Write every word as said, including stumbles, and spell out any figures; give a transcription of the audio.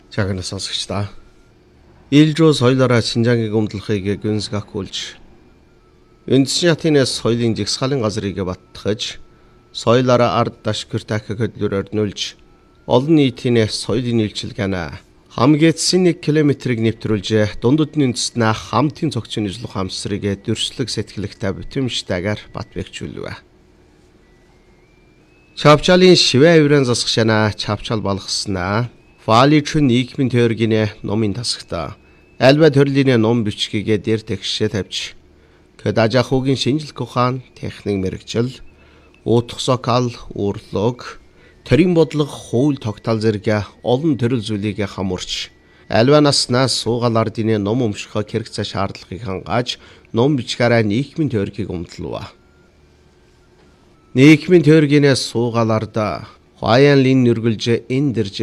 Чагнаас сонсогчдаа. Илжүү соёлоороо Шинжаангийн гомдлохыг гүнсгахгүйж Үндсэн ятынаас соёлын жигсгалын газрыг баттгаж соёлоороо ард дашгэр тахыг хөдлөрөөр нөлж олон нийтийн соёлын нийлчилгээна хамгийн нэг километрийг нэвтрүүлж дундудны үндэснээ хамтын цогцын ижлөх хамсрыг дөрслөг сэтгэлэгтэй битэмжтэйгээр батбэгчүүлвэ. Чавчалын шивэ авиран засгшана чавчал балгаснаа фаличүн нийгмийн теорийн номын тасагта альва төрлийн ном бичгийг дээр тэгшээ тавьж кадажахугийн шинжлэх ухаан техник мэрэгжил утгасокал урлог төрийн бодлого хууль тогтоол зэрэг олон төрөл зүйлийг хамуурч альва наснаас суугаал ардын ном өмшөхө хэрэгцээ шаардлагыг хангааж ном бичгээрээ нийгмийн теорийг өмтлөв. Нийгмийн теорийн суугаал арда хаяан лин нэргэлж энэ дэрж